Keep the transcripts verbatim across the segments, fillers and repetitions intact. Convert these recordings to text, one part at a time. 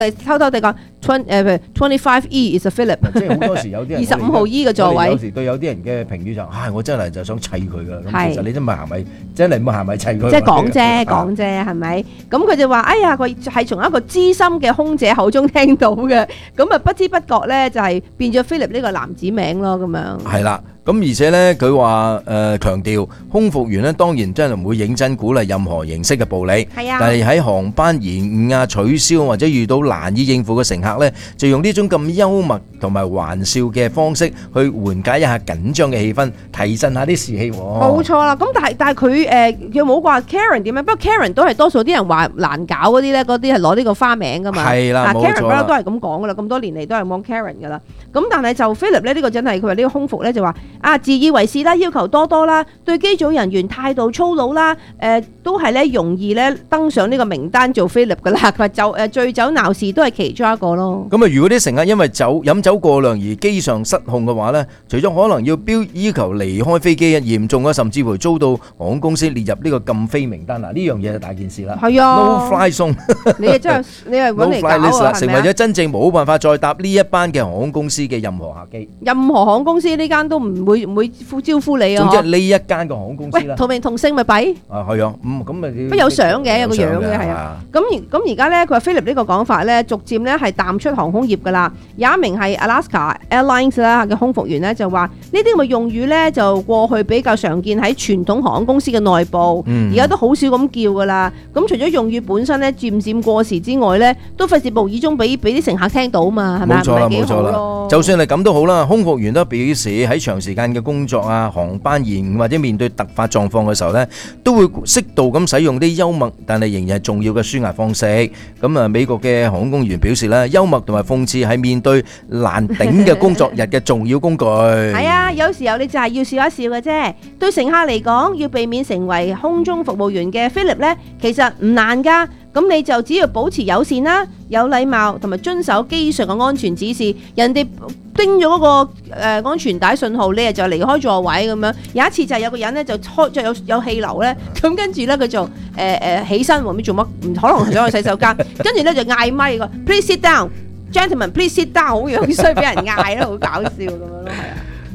偷偷地講，twenty-five E is a Philip， 即係好多時有啲人二十五號 E 嘅座位， 有時對有啲人嘅評語就唉，我真係就想砌佢㗎。咁其實你真係行咪真係唔好行咪砌佢。 即係講啫，講啫，係咪？咁佢就話：哎呀，佢係從一個資深嘅空姐口中聽到嘅，咁啊不知不覺咧就係變咗 Philip 呢個男子名咯，咁樣。係啦。咁而且咧，佢話誒強調空服員咧當然真係唔會認真鼓勵任何形式嘅暴力， 係啊， 但係喺航班延誤啊、取消或者遇到難以應付嘅乘客咧，就用呢種咁幽默同埋玩笑嘅方式去緩解一下緊張嘅氣氛，提振下啲士氣。 冇錯啦，咁但係但係佢誒又冇話 Karen 點樣，不過 Karen 都係多數啲人話難搞嗰啲咧，嗰啲係攞呢個花名噶嘛。 係啦，冇錯啦， Karen 都係咁講噶啦，咁多年嚟都係講 Karen 噶啦。咁但係就 Philip 咧呢個真係佢話呢個空服咧就話啊自以為是啦，要求多多啦，對機組人員態度粗魯啦，誒、呃、都係咧容易咧登上呢個名單做 Philip 噶啦。佢話就誒醉酒鬧事都係其中一個咯。咁啊， 如果啲乘客因為酒飲酒過量而機上失控嘅話咧，除咗可能要標要求離開飛機，嚴重啊，甚至乎遭到航空公司列入呢個禁飛名單。嗱，呢樣嘢就大件事啦。 係啊 ，No Fly Zone 你係真係你係揾嚟搞啊， 成為咗真正冇辦法再搭呢一班嘅航空公司嘅任何客機。 任何航空公司呢間都唔會唔會呼招呼你啊！ 總之呢一間嘅航空公司啦。 喂，同名同姓咪弊？ 啊，係啊，咁咁咪不有相嘅，有個樣嘅係啊。咁而咁而家咧，佢話 Philip 呢個講法咧，逐漸咧係淡出航空業噶啦。有一名係 Alaska Airlines 啦嘅空服員咧就話：呢啲咁嘅用語咧就過去比較常見喺傳統航空公司嘅內部，而家都好少咁叫噶啦。咁除咗用語本身咧漸漸過時之外咧，都費事無意中俾俾啲乘客聽到嘛，係咪啊？ 冇錯啦，冇錯啦。就算係咁都好啦，空服員都表示喺長時間嘅工作啊、航班延誤或者面對突發狀況嘅時候咧，都會適度咁使用啲幽默但係仍然係重要嘅抒壓方式。咁啊，美國嘅航空公務員表示咧，幽默同埋諷刺係面對難頂嘅工作日嘅重要工具。 係啊，有時候你就係要笑一笑嘅啫。對乘客嚟講，要避免成為空中服務員嘅 Philip 咧，其實唔難㗎。咁你就只要保持友善啦、有禮貌同埋遵守機上嘅安全指示。人哋叮咗嗰個誒安全帶信號，你就離開座位咁樣。有一次就係有個人咧就開著有有氣流咧，咁跟住咧佢就誒誒起身喎，唔知做乜，唔可能想去洗手間，跟住咧就嗌咪個 Please sit down, gentlemen, please sit down， 好樣衰俾人嗌啦，好搞笑咁樣咯，係啊。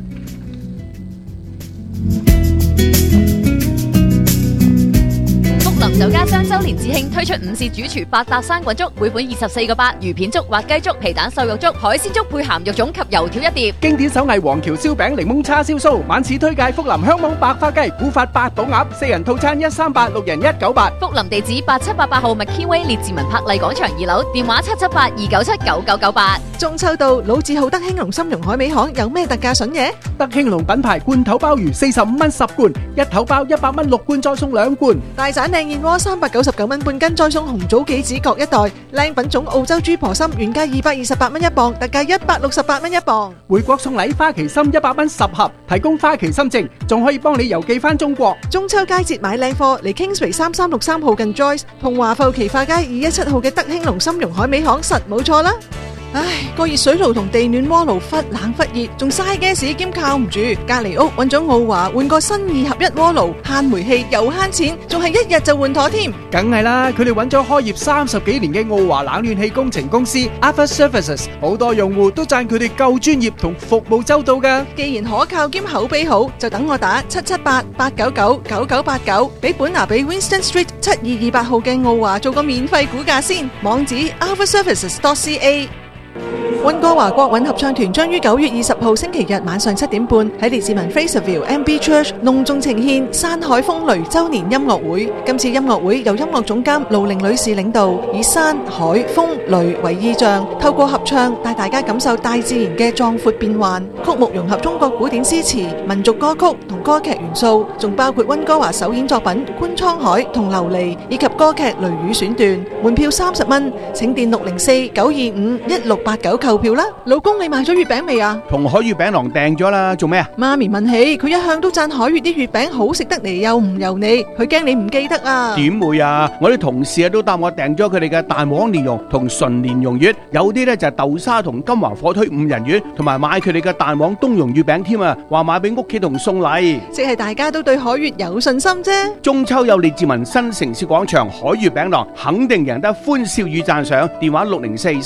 林酒家雙周年致慶推出五試主廚八搭生滾粥，每款二十四個八，魚片粥、滑雞粥、皮蛋瘦肉粥、海鮮粥配鹹肉粽及油條一碟。 經典手藝黃橋燒餅、檸檬叉燒酥，晚市推介福林香網白花雞、古法八寶鴨，四人套餐一三八，六人一九八。 福林地址八七八八號麥堅威列治文柏麗廣場二樓，電話七七八二九七九九九八。 中秋到，老字號德興隆參茸海味行有咩特價筍嘢？ 德興隆品牌罐頭鮑魚四十五蚊十罐，一頭包一百蚊六罐，再送兩罐。 大盞靚燕窩三百九十九蚊半斤，再送紅棗杞子各一袋。靚品種澳洲豬婆參原價二百二十八蚊一磅，特價一百六十八蚊一磅。 回國送禮花旗參一百蚊十盒，提供花旗參證，仲可以幫你郵寄翻中國。 中秋佳節買靚貨，嚟 Kingsway 三三六三號近 Joyce 同華埠奇化街二一七號嘅德興隆參茸海味行實冇錯啦。唉，個熱水爐同地暖鍋爐忽冷忽熱，仲嘥 gas 兼靠唔住。隔離屋揾咗奧華換個新二合一鍋爐，慳煤氣又慳錢，仲係一日就換妥添。 梗係啦，佢哋揾咗開業三十幾年嘅奧華冷暖氣工程公司 Alpha Services， 好多用戶都讚佢哋夠專業同服務周到㗎。 既然可靠兼口碑好，就等我打七七八八九九九九八九，俾本拿比 Winston Street 七二二八號嘅奧華做個免費估價先。網址 alpha services dot c a。溫哥華國韻合唱團將於九月二十號星期日晚上七點半喺列治文 Fraserville M B Church 隆重呈獻山海風雷周年音樂會。今次音樂會由音樂總監盧玲女士領導，以山海風雷為意象，透過合唱帶大家感受大自然嘅壯闊變幻。曲目融合中國古典詩詞、民族歌曲同歌劇元素，仲包括溫哥華首演作品《觀滄海》同《琉璃》，以及歌劇《雷雨》選段。門票三十蚊，請電六零四九二五一六八九購投票啦。老公，你買咗月餅未啊？ 同海月餅郎訂咗啦，做咩啊？ 媽咪問起，佢一向都讚海月啲月餅好食得嚟又唔油膩，佢驚你唔記得啊。 點會啊？我啲同事啊都答我訂咗佢哋嘅蛋黃蓮蓉同純蓮蓉月，有啲咧就係豆沙同金華火腿五仁月，同埋買佢哋嘅蛋黃冬蓉月餅添啊，話買俾屋企同送禮。 即係大家都對海月有信心啫。 中秋有列治文新城市廣場海月餅郎，肯定贏得歡笑與讚賞。電話六零四